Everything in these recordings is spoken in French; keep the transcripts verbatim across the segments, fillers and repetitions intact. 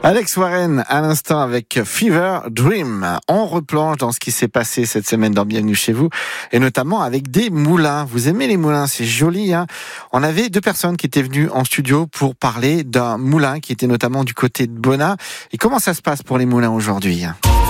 Alex Warren, à l'instant avec Fever Dream. On replonge dans ce qui s'est passé cette semaine dans Bienvenue chez vous, et notamment avec des moulins. Vous aimez les moulins, c'est joli, hein. On avait deux personnes qui étaient venues en studio pour parler d'un moulin qui était notamment du côté de Bonnat. Et comment ça se passe pour les moulins aujourd'hui?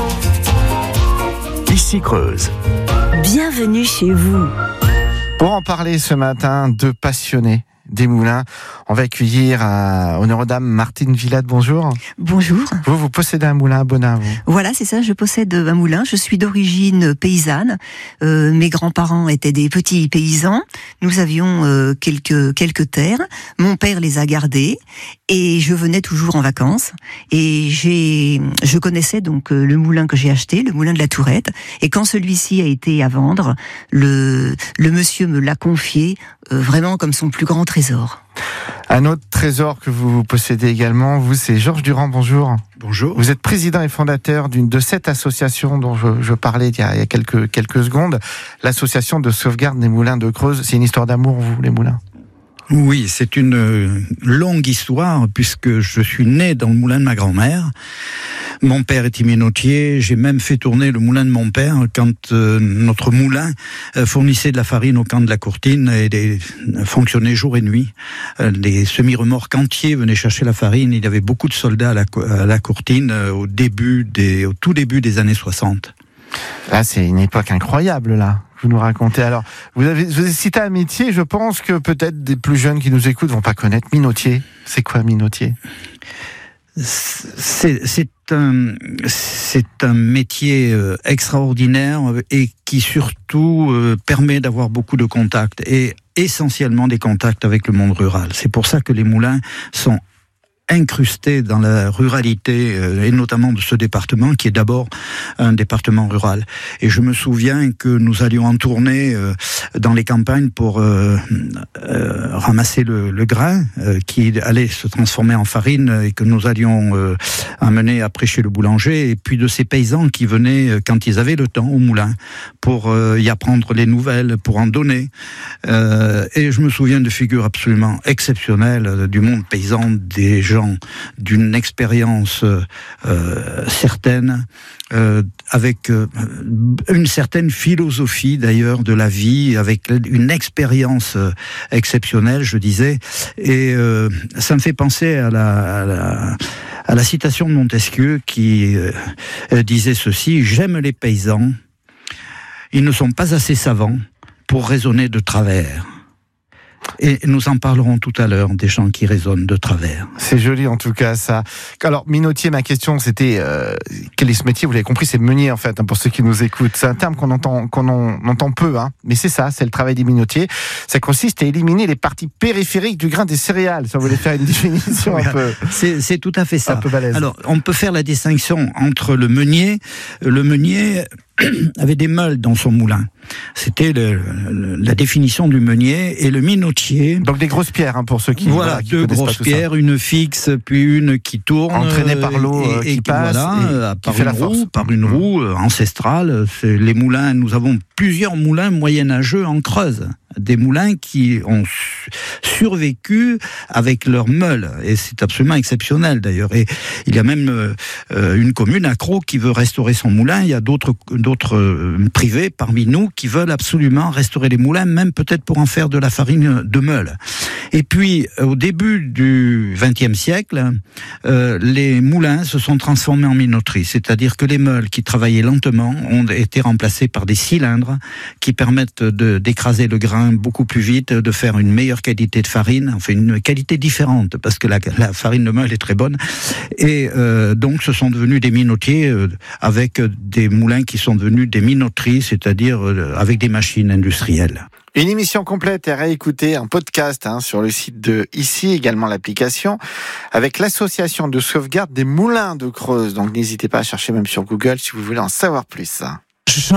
Ici Creuse. Bienvenue chez vous. Pour en parler ce matin, deux passionnés des moulins. On va accueillir à honneur aux dames Martine Villade, bonjour. Bonjour. Vous, vous possédez un moulin à Bonnat, vous? Voilà, c'est ça, je possède un moulin. Je suis d'origine paysanne. Euh, mes grands-parents étaient des petits paysans. Nous avions euh, quelques, quelques terres. Mon père les a gardées et je venais toujours en vacances. Et j'ai, je connaissais donc euh, le moulin que j'ai acheté, le moulin de la Tourette. Et quand celui-ci a été à vendre, le, le monsieur me l'a confié euh, vraiment comme son plus grand trésor. Un autre trésor que vous possédez également, vous, c'est Georges Durand, bonjour. Bonjour. Vous êtes président et fondateur d'une de cette association dont je, je parlais il y a, il y a quelques, quelques secondes, l'association de sauvegarde des moulins de Creuse. C'est une histoire d'amour, vous, les moulins? Oui, c'est une longue histoire puisque je suis né dans le moulin de ma grand-mère. Mon père était minotier, j'ai même fait tourner le moulin de mon père quand euh, notre moulin euh, fournissait de la farine au camp de la Courtine et des, fonctionnait jour et nuit. Euh, les semi-remorques entiers venaient chercher la farine. Il y avait beaucoup de soldats à la, à la Courtine euh, au début des, au tout début des années soixante. Là, c'est une époque incroyable, là. Vous nous racontez. Alors, vous avez, vous avez cité un métier, je pense que peut-être des plus jeunes qui nous écoutent vont pas connaître. Minotier. C'est quoi, minotier? C'est, c'est un, c'est un métier euh, extraordinaire et qui surtout euh, permet d'avoir beaucoup de contacts et essentiellement des contacts avec le monde rural. C'est pour ça que les moulins sont incrusté dans la ruralité euh, et notamment de ce département qui est d'abord un département rural. Et je me souviens que nous allions en tournée euh, dans les campagnes pour euh, euh, ramasser le, le grain euh, qui allait se transformer en farine et que nous allions euh, amener après chez le boulanger, et puis de ces paysans qui venaient euh, quand ils avaient le temps au moulin pour euh, y apprendre les nouvelles, pour en donner. Euh, et je me souviens de figures absolument exceptionnelles euh, du monde paysan, des gens d'une expérience euh, certaine, euh, avec euh, une certaine philosophie d'ailleurs de la vie, avec une expérience euh, exceptionnelle, je disais, et euh, ça me fait penser à la, à la, à la citation de Montesquieu qui euh, disait ceci: j'aime les paysans, ils ne sont pas assez savants pour raisonner de travers. Et nous en parlerons tout à l'heure, des gens qui raisonnent de travers. C'est joli en tout cas ça. Alors minotier, ma question c'était euh, quel est ce métier? Vous l'avez compris, c'est meunier en fait, hein, pour ceux qui nous écoutent. C'est un terme qu'on entend, qu'on en, on entend peu, hein, mais c'est ça, c'est le travail des minotiers. Ça consiste à éliminer les parties périphériques du grain des céréales. Si on voulait faire une définition un peu. C'est, c'est tout à fait ça. Un peu balèze. Alors on peut faire la distinction entre le meunier, le meunier avait des meules dans son moulin. C'était le, le, la définition du meunier, et le minotier. Donc des grosses pierres, hein, pour ceux qui. Voilà, voilà qui deux grosses pierres, une fixe puis une qui tourne, entraînée par l'eau et, euh, qui et, passe, voilà, et par qui fait une la force. roue, par une roue euh, ancestrale. C'est les moulins. Nous avons plusieurs moulins moyenâgeux en Creuse. Des moulins qui ont survécu avec leurs meules, et c'est absolument exceptionnel d'ailleurs. Et il y a même euh, une commune, Accro, qui veut restaurer son moulin. Il y a d'autres d'autres euh, privés parmi nous qui veulent absolument restaurer les moulins, même peut-être pour en faire de la farine de meule. Et puis au début du vingtième siècle, euh, les moulins se sont transformés en minoteries, c'est-à-dire que les meules qui travaillaient lentement ont été remplacées par des cylindres qui permettent de, d'écraser le grain beaucoup plus vite, de faire une meilleure qualité de farine, enfin une qualité différente, parce que la, la farine de meule est très bonne. Et euh, donc ce sont devenus des minotiers euh, avec des moulins qui sont devenus des minoteries, c'est-à-dire euh, avec des machines industrielles. Une émission complète à réécouter, un podcast hein, sur le site de Ici, également l'application, avec l'association de sauvegarde des moulins de Creuse. Donc n'hésitez pas à chercher même sur Google si vous voulez en savoir plus.